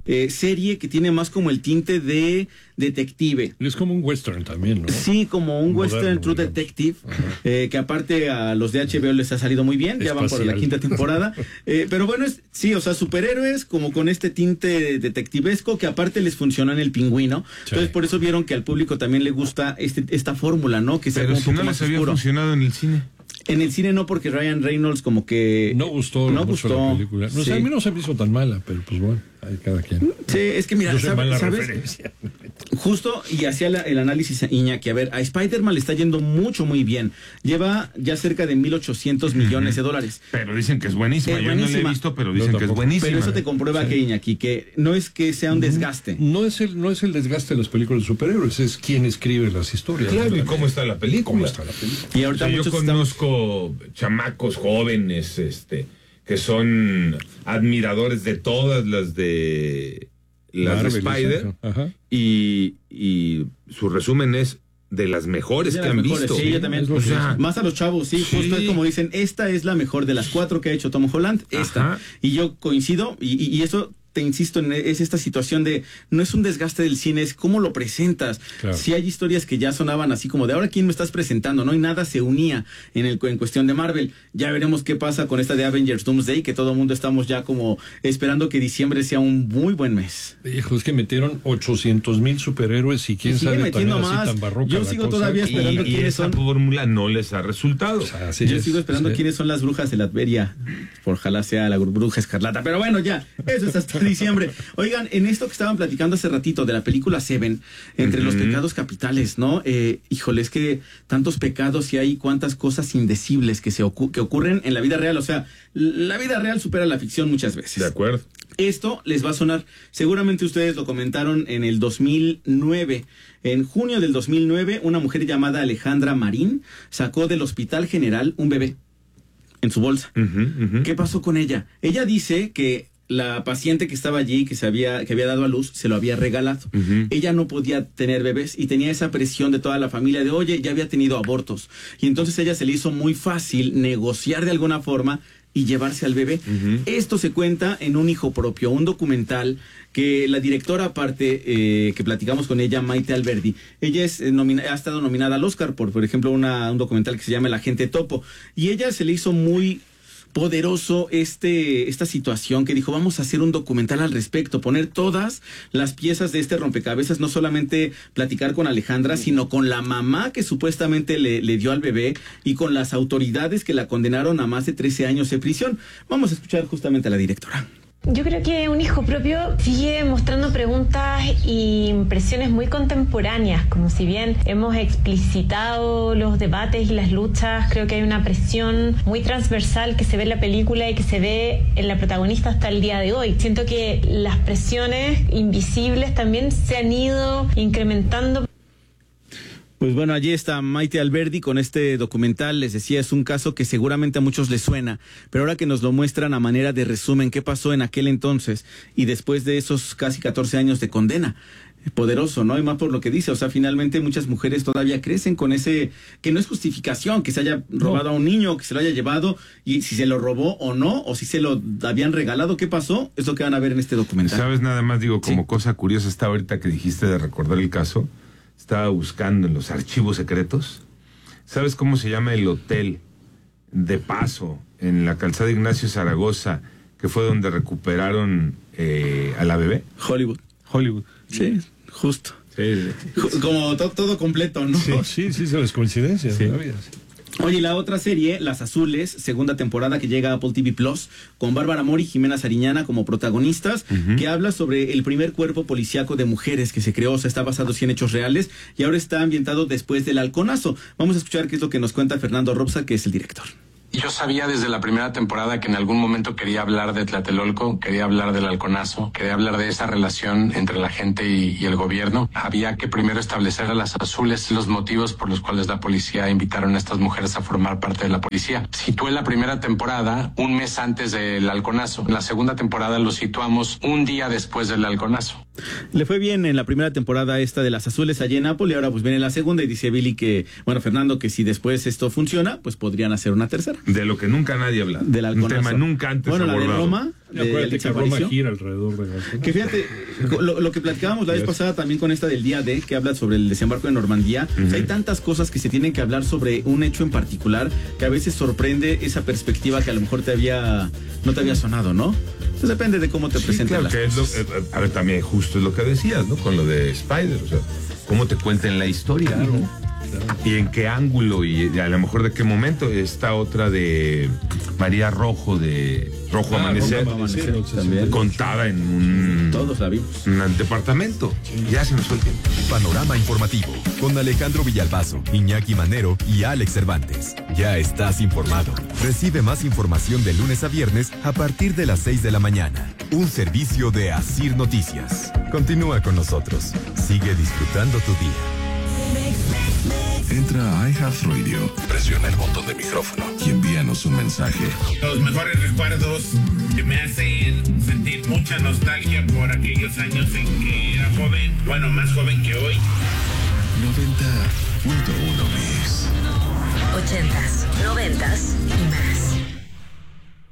serie que tiene más como el tinte de detective. Es como un western también, ¿no? Sí, como un Moderno, western True digamos. Detective, que aparte a los de HBO les ha salido muy bien, ya van por la quinta temporada. Pero bueno, sí, o sea, superhéroes como con este tinte detectivesco que aparte les funcionó en El Pingüino. Sí. Entonces por eso vieron que al público también le gusta esta fórmula, ¿no? Que sea Pero como un si poco no más les había oscuro. funcionado en el cine. En el cine no, porque Ryan Reynolds como que No gustó mucho la película. No, sí. o sea, a mí no se me hizo tan mala, pero pues bueno, hay cada quien. Sí, es que mira, Yo soy mala ¿sabes? referencia. Justo, y hacía el análisis Iñaki, a ver, a Spider-Man le está yendo muy bien. Lleva ya cerca de 1,800 millones de dólares. Pero dicen que es buenísima. Es Yo no la he buenísima. visto, pero Yo dicen que es tampoco. buenísima. Pero eso te comprueba que, Iñaki, que no es que sea un desgaste. No es el desgaste de las películas de superhéroes, es quien escribe las historias. Claro, ¿y ¿no? cómo está la película? ¿Cómo está la película? Y O ahorita sea, yo muchos están- conozco chamacos jóvenes, que son admiradores de todas las de Marvel, Spider, exacto. Ajá. y su resumen es de las mejores de que las han mejores, visto. sí, yo también. Es lo O sea, Más a los chavos, sí, Sí. justo es como dicen, esta es la mejor de las 4 que ha hecho Tom Holland, esta. Ajá. Y yo coincido, y eso te insisto, es esta situación de, no es un desgaste del cine, es cómo lo presentas. Claro. Si hay historias que ya sonaban así como de ahora quién me estás presentando, ¿no? Y nada se unía en cuestión de Marvel. Ya veremos qué pasa con esta de Avengers Doomsday, que todo el mundo estamos ya como esperando que diciembre sea un muy buen mes. Hijo, es que metieron 800,000 superhéroes y quién Y sigue sabe también metiendo así más. tan barroca Yo la sigo cosa. todavía y, esperando y quiénes esa son. fórmula no les ha resultado. O sea, así Yo es, sigo esperando sí. quiénes son las brujas de Latveria. Ojalá sea la bruja escarlata. Pero bueno, ya, eso es hasta diciembre. Oigan, en esto que estaban platicando hace ratito de la película Seven, entre los pecados capitales, ¿no? Híjole, es que tantos pecados y hay cuántas cosas indecibles que que ocurren en la vida real. O sea, la vida real supera la ficción muchas veces. De acuerdo. Esto les va a sonar, seguramente ustedes lo comentaron en el 2009. En junio del 2009, una mujer llamada Alejandra Marín sacó del Hospital General un bebé en su bolsa. ¿Qué pasó con ella? Ella dice que la paciente que estaba allí, que había dado a luz, se lo había regalado. Ella no podía tener bebés y tenía esa presión de toda la familia de, oye, ya había tenido abortos. Y entonces a ella se le hizo muy fácil negociar de alguna forma y llevarse al bebé. Esto se cuenta en Un Hijo Propio, un documental que la directora aparte, que platicamos con ella, Maite Alberdi, ella es ha estado nominada al Oscar por ejemplo, un documental que se llama El Agente Topo, y ella se le hizo muy poderoso esta situación que dijo, vamos a hacer un documental al respecto, poner todas las piezas de este rompecabezas, no solamente platicar con Alejandra, sino con la mamá que supuestamente le dio al bebé y con las autoridades que la condenaron a más de 13 años de prisión. Vamos a escuchar justamente a la directora. Yo creo que Un Hijo Propio sigue mostrando preguntas e impresiones muy contemporáneas, como si bien hemos explicitado los debates y las luchas, creo que hay una presión muy transversal que se ve en la película y que se ve en la protagonista hasta el día de hoy. Siento que las presiones invisibles también se han ido incrementando. Pues bueno, allí está Maite Alberdi con este documental. Les decía, es un caso que seguramente a muchos les suena, pero ahora que nos lo muestran a manera de resumen, qué pasó en aquel entonces y después de esos casi 14 años de condena. Poderoso, ¿no? Y más por lo que dice, o sea, finalmente muchas mujeres todavía crecen con ese, que no es justificación que se haya robado a un niño, que se lo haya llevado, y si se lo robó o no, o si se lo habían regalado, ¿qué pasó? Es lo que van a ver en este documental. ¿Sabes? Nada más digo, como Sí. cosa curiosa, está ahorita que dijiste de recordar el caso, estaba buscando en los archivos secretos. ¿Sabes cómo se llama el hotel de Paso en la calzada Ignacio Zaragoza, que fue donde recuperaron a la bebé? Hollywood. Hollywood. Sí, justo. Sí. Como todo completo, ¿no? Sí, son las coincidencias. Sí. de la vida, sí. Oye, la otra serie, Las Azules, segunda temporada que llega a Apple TV Plus, con Bárbara Mori y Jimena Sariñana como protagonistas, que habla sobre el primer cuerpo policíaco de mujeres que se creó, o sea, está basado sí en hechos reales, y ahora está ambientado después del Halconazo. Vamos a escuchar qué es lo que nos cuenta Fernando Robsa, que es el director. Yo sabía desde la primera temporada que en algún momento quería hablar de Tlatelolco, quería hablar del Halconazo, quería hablar de esa relación entre la gente y el gobierno. Había que primero establecer a Las Azules los motivos por los cuales la policía invitaron a estas mujeres a formar parte de la policía. Situé la primera temporada un mes antes del Halconazo. En la segunda temporada lo situamos un día después del Halconazo. Le fue bien en la primera temporada esta de Las Azules allá en Apple, y ahora pues viene la segunda, y dice Billy Fernando, que si después esto funciona, pues podrían hacer una tercera. De lo que nunca nadie ha hablado. Del un halconazo. tema nunca antes Bueno, la de abordado. Roma, de Acuérdate Alex que Roma Aparicio. gira alrededor de la... Que fíjate, lo que platicábamos la vez pasada también con esta del día D, que habla sobre el desembarco de Normandía. O sea, hay tantas cosas que se tienen que hablar sobre un hecho en particular que a veces sorprende esa perspectiva que a lo mejor no te había sonado, ¿no? Entonces depende de cómo te Sí, presenten claro, las que es cosas. a ver, también justo es lo que decías, ¿no? Con lo de Spider, o sea, cómo te cuenten la historia, ¿no? Y en qué ángulo y a lo mejor de qué momento. Esta otra de María Rojo, de Rojo Amanecer, Rojo Amanecer, también. contada en un Todos la vimos. departamento. Ya se nos fue el tiempo. Panorama informativo con Alejandro Villalbazo, Iñaki Manero y Alex Cervantes. Ya estás informado. Recibe más información de lunes a viernes a partir de las 6 de la mañana. Un servicio de Asir Noticias. Continúa con nosotros. Sigue disfrutando tu día. Entra a iHeartRadio, presiona el botón de micrófono y envíanos un mensaje. Los mejores recuerdos que me hacen sentir mucha nostalgia por aquellos años en que era joven, bueno, más joven que hoy. 90.1 Mix. 80s, 90s y más.